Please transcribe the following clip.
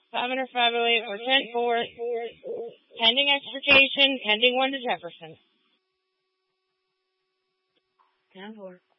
5 under 508 for 10-4. Pending extrication, pending 1 to Jefferson. 10-4.